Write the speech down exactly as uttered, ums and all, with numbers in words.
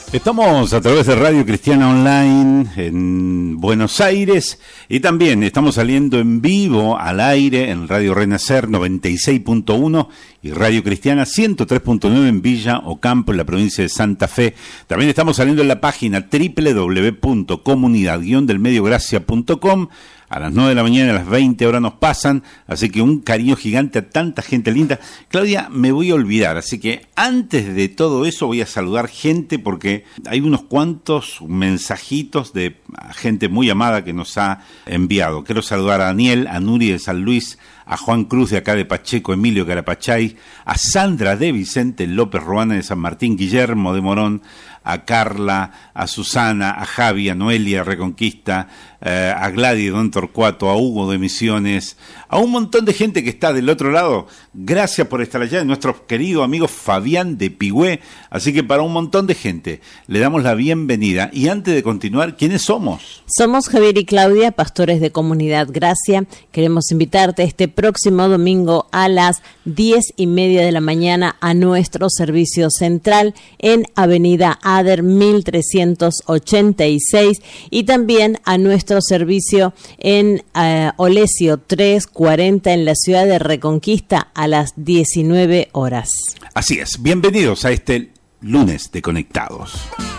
Estamos a través de Radio Cristiana Online en Buenos Aires y también estamos saliendo en vivo al aire en Radio Renacer noventa y seis punto uno y Radio Cristiana ciento tres punto nueve en Villa Ocampo, en la provincia de Santa Fe. También estamos saliendo en la página doble u doble u doble u punto comunidad guion del medio gracia punto com. A las nueve de la mañana, a las veinte horas nos pasan, así que un cariño gigante a tanta gente linda. Claudia, me voy a olvidar, así que antes de todo eso voy a saludar gente porque hay unos cuantos mensajitos de gente muy amada que nos ha enviado. Quiero saludar a Daniel, a Nuri de San Luis, a Juan Cruz de acá de Pacheco, Emilio Carapachay, a Sandra de Vicente López Ruana de San Martín, Guillermo de Morón, a Carla, a Susana, a Javi, a Noelia Reconquista, eh, a Gladys de Don Torcuato, a Hugo de Misiones, a un montón de gente que está del otro lado. Gracias por estar allá, nuestro querido amigo Fabián de Pigüé. Así que para un montón de gente le damos la bienvenida. Y antes de continuar, ¿quiénes somos? Somos Javier y Claudia, pastores de Comunidad Gracia. Queremos invitarte este próximo domingo a las diez y media de la mañana a nuestro servicio central en Avenida Ader mil trescientos ochenta y seis y también a nuestro servicio en uh, Olesio trescientos cuarenta en la ciudad de Reconquista a las diecinueve horas. Así es, bienvenidos a este lunes de Conectados.